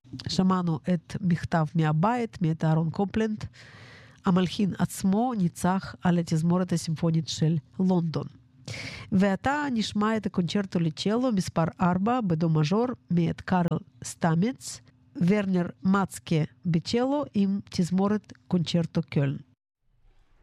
שמענו את מכתב מהבית, מאת אהרון קופלנד. המלחין עצמו ניצח על התזמורת הסימפונית של לונדון. ועתה נשמע את הקונצ'רטו לצ'לו מספר 4 בדו מז'ור מאת קארל סטאמיץ, ורנר מצקה בצ'לו עם תזמורת קונצ'רטו קולן.